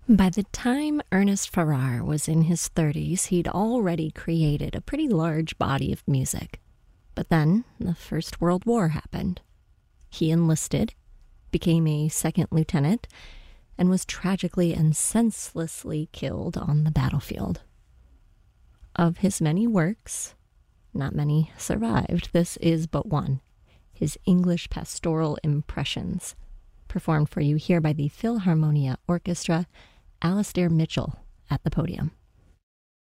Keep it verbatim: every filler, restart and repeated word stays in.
By the time Ernest Farrar was in his thirties, he'd already created a pretty large body of music. But then the First World War happened. He enlisted, became a second lieutenant, and was tragically and senselessly killed on the battlefield. Of his many works, not many survived. This is but one, his English Pastoral Impressions, performed for you here by the Philharmonia Orchestra, Alastair Mitchell at the podium.